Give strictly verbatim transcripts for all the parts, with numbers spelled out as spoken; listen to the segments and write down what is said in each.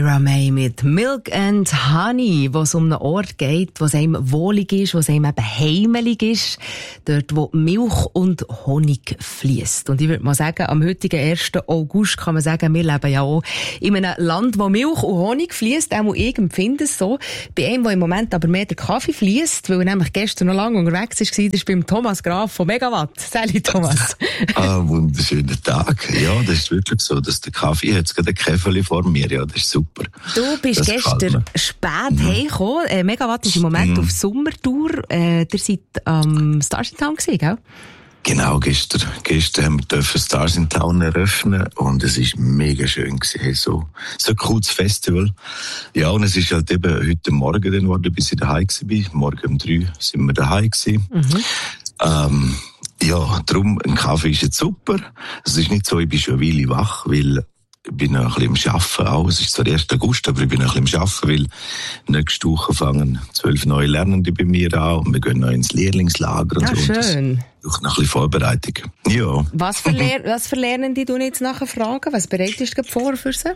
Myra May mit Milk and Honey, wo es um einen Ort geht, wo es einem wohlig ist, wo es einem eben heimelig ist, dort wo Milch und Honig fließt. Und ich würde mal sagen, am heutigen ersten August kann man sagen, wir leben ja auch in einem Land, wo Milch und Honig fließt, auch ich empfinde es so. Bei einem, wo im Moment aber mehr der Kaffee fließt, weil er nämlich gestern noch lange unterwegs war, das ist beim Thomas Graf von Megawatt. Salut Thomas. Ah, wunderschöner Tag. Ja, das ist wirklich so, dass der Kaffee hat gerade ein Käferli vor mir, ja, das ist super. Du bist das gestern spät mhm. heimgekommen. Äh, Megawatt ist im Moment mhm. auf Sommertour. Äh, ihr seid am ähm, Stars in Town gewesen, gell? Genau, gestern, gestern haben wir Stars in Town eröffnen und es ist mega schön gewesen. So, so ein cooles Festival. Ja, und es ist halt eben heute Morgen dann geworden, bis ich daheim war. Morgen um drei sind wir daheim gewesen. Mhm. Ähm, ja, darum, ein Kaffee ist jetzt super. Es ist nicht so, ich bin schon eine Weile wach, weil ich bin noch ein bisschen am Arbeiten auch. Es ist zwar der erste August, aber ich bin noch ein bisschen am Arbeiten, weil nächste Woche fangen zwölf neue Lernende bei mir an und wir gehen noch ins Lehrlingslager und ja, so. Schön. Durch noch ein bisschen Vorbereitung. Ja. Was für, Lehr- was für Lernende du jetzt nachher fragen? Was bereitest du vor für sie?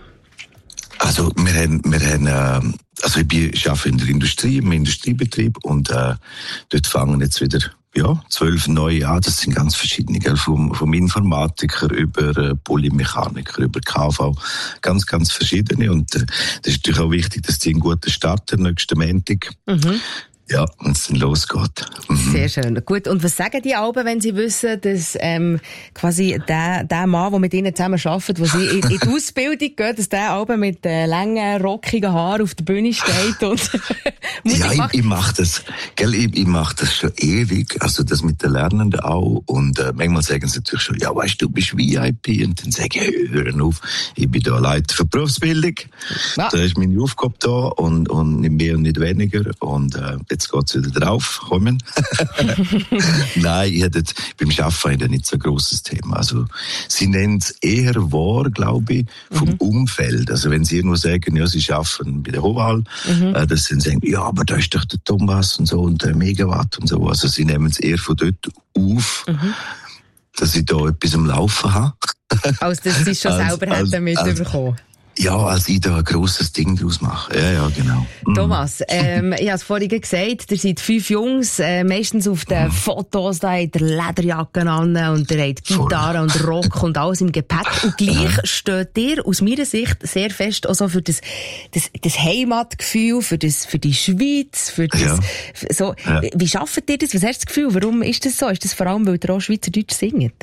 Also, wir haben, wir haben, äh, also ich bin, ich arbeite in der Industrie, im Industriebetrieb und, äh, dort fangen jetzt wieder, ja, zwölf neue an. Das sind ganz verschiedene, gell? Vom, vom Informatiker über äh, Polymechaniker, über K V. Ganz, ganz verschiedene. Und, äh, das ist natürlich auch wichtig, dass die einen guten Start haben, nächsten Montag. Mhm. Ja, und es dann losgeht. Mhm. Sehr schön. Gut, und was sagen die Alben, wenn sie wissen, dass ähm, quasi der, der Mann, der mit ihnen zusammen arbeitet, wo sie in, in die Ausbildung geht, dass der Alben mit äh, langen, rockigen Haaren auf der Bühne steht und ja, ich, ich mache das, gell, ich, ich mache das schon ewig, also das mit den Lernenden auch. Und äh, manchmal sagen sie natürlich schon, ja, weißt du, du bist V I P. Und dann sage ich, hör auf, ich bin da Leiter für Berufsbildung. Ja. Da ist meine Aufgabe da und, und nicht mehr und nicht weniger. Und äh, jetzt geht's wieder drauf, kommen. Nein, ich hatte beim Arbeiten nicht so ein grosses Thema. Also, sie nennen es eher wahr, glaube ich, vom mhm. Umfeld. Also, wenn sie irgendwo sagen, ja, sie arbeiten bei der Hoval, mhm. äh, dass sie sagen, ja, aber da ist doch der Thomas und so und der Megawatt und so. Also, sie nehmen es eher von dort auf, mhm. dass ich da etwas am Laufen habe. Als dass sie es schon als, selber hätten mitbekommen. Ja, als ich da ein grosses Ding draus mache. Ja, ja, genau. Mhm. Thomas, ähm, ich habe es vorhin gesagt, ihr seid fünf Jungs, äh, meistens auf den mhm. Fotos, da habt ihr Lederjacken an und ihr habt Gitarre und Rock und alles im Gepäck. Und gleich mhm. steht ihr aus meiner Sicht sehr fest auch so für das, das, das Heimatgefühl, für das, für die Schweiz, für das, ja. so. Ja. Wie schafft ihr das? Was hast du das Gefühl? Warum ist das so? Ist das vor allem, weil ihr auch Schweizerdeutsch singt?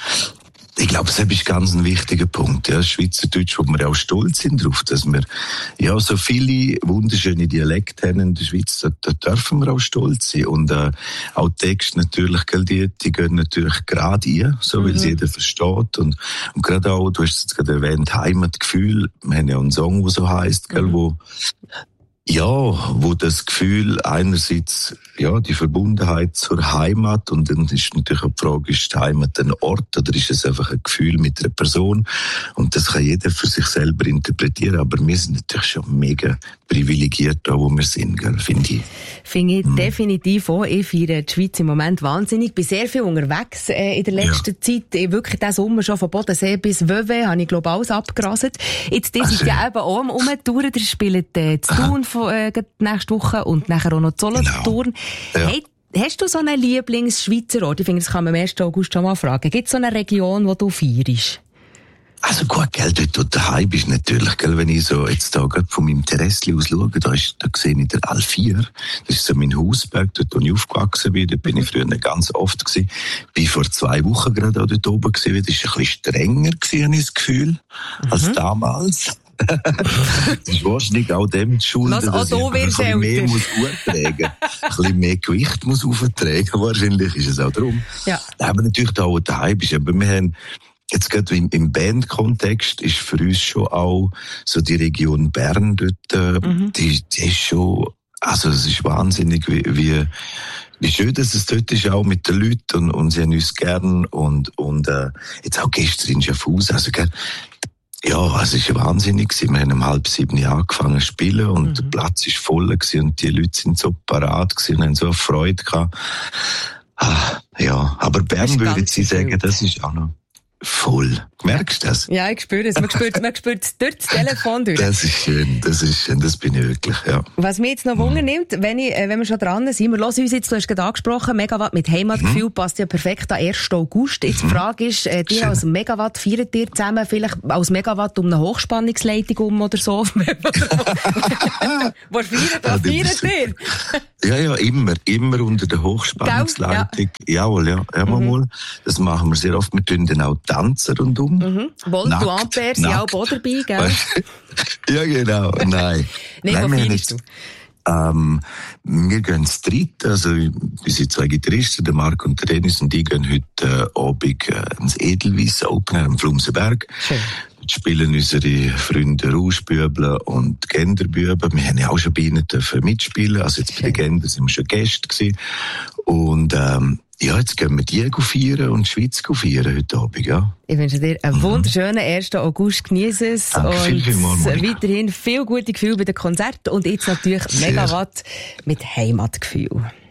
Ich glaube, das ist ganz ein wichtiger Punkt. Ja, Schweizerdeutsch, wo wir auch stolz sind darauf, dass wir ja so viele wunderschöne Dialekte haben in der Schweiz. Da, da dürfen wir auch stolz sein. Und äh, auch Texte natürlich, gell, die, die gehen natürlich gerade ein, so mhm. weil es jeder versteht. Und, und gerade auch, du hast es jetzt gerade erwähnt, Heimatgefühl. Wir haben ja einen Song, der so heisst, gell, mhm. wo ja, wo das Gefühl einerseits, ja, die Verbundenheit zur Heimat und dann ist natürlich auch die Frage, ist die Heimat ein Ort oder ist es einfach ein Gefühl mit einer Person? Und das kann jeder für sich selber interpretieren, aber wir sind natürlich schon mega privilegiert da, wo wir sind, gell, finde ich. Finde ich hm. definitiv auch. Ich feiere die Schweiz im Moment wahnsinnig. Ich bin sehr viel unterwegs äh, in der letzten ja. Zeit. Ich wirklich diesen Sommer schon von Bodensee bis Vevey habe ich, glaube ich, alles abgerasselt. Jetzt, die sind ja eben auch am Umtouren. Die spielen äh, zu Thun von, äh, nächste Woche und nachher auch noch Solothurn. Genau. Ja. Hey, hast du so einen Lieblings-Schweizer Ort? Ich finde, das kann man am ersten August schon mal fragen. Gibt es so eine Region, die du feierst? Also gut, gell, dort, wo du daheim bist, natürlich, gell, wenn ich so jetzt da gerade von meinem Terrassli aus schaue, da ist, da sehe ich den Alfier. Das ist so mein Hausberg, dort, wo ich aufgewachsen bin. Dort bin ich früher ganz oft gewesen. Bin vor zwei Wochen gerade auch dort oben gewesen. Das ist ein bisschen strenger gewesen, habe ich das Gefühl, mhm. als damals. Das ist wahrscheinlich auch dem zu schulden, Was, dass auch ich ein bisschen mehr muss auftragen. Ein bisschen mehr Gewicht muss auftragen. Wahrscheinlich ist es auch darum. Ja. Aber natürlich da, wo du daheim bist. Aber wir haben jetzt gerade im, im Bandkontext ist für uns schon auch so die Region Bern dort, äh, mhm. die, die ist schon, also es ist wahnsinnig, wie, wie, wie schön, dass es dort ist, auch mit den Leuten und, und sie haben uns gern und, und, äh, jetzt auch gestern in Schaffhausen, also, gell, ja, also es war wahnsinnig gewesen. Wir haben um halb sieben Jahre angefangen zu spielen und mhm. der Platz war voll gewesen und die Leute sind so parat gewesen und haben so eine Freude gehabt. Ah, ja, aber Bern würde ich sagen, das ist auch noch voll, Merkst du das? Ja, ich spüre es. Man spürt, man spürt es durch das Telefon durch. Das ist schön, das ist schön, das bin ich wirklich, ja. Was mich jetzt noch Wunder nimmt, wenn, ich, wenn wir schon dran sind, wir hören uns jetzt, du hast gerade angesprochen, Megawatt mit Heimatgefühl mhm. passt ja perfekt an ersten August. Jetzt die Frage ist, äh, die als Megawatt feiert ihr zusammen vielleicht als Megawatt um eine Hochspannungsleitung um oder so? Was feiert, was feiert ihr? Ja, ja, immer, immer unter der Hochspannungsleitung. Ja. Jawohl, ja, immer mhm. mal. Das machen wir sehr oft. Wir tun dann auch tanzen rundum. Mhm. Volt und Ampere sind auch dabei, gell? Ja, genau. Nein. Nein, Nein, wo wir feierst du? Ähm, wir gehen zu dritt, also wir sind zwei Gitarristen, der Marc und der Dennis, und die gehen heute äh, Abend äh, ins Edelweiss Open am Flumsenberg. Schön. Dort spielen unsere Freunde Rauschbüble und Genderbüben. Wir haben ja auch schon bei ihnen dürfen mitspielen, also jetzt bei den Gender sind wir schon Gäste gewesen. Und ähm, ja, jetzt gehen wir die feiern und die Schweiz feiern heute Abend, ja. Ich wünsche dir einen mhm. wunderschönen ersten August. Genieße es. Danke, und viel, viel mal, weiterhin viel gute Gefühle bei den Konzerten und jetzt natürlich Megawatt mit Heimatgefühl.